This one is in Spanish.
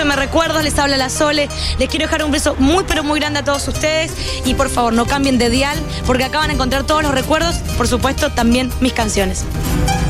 FM Recuerdos, les habla la Sole. Les quiero dejar un beso muy pero muy grande a todos ustedes y por favor no cambien de dial porque acá van a encontrar todos los recuerdos, por supuesto también mis canciones.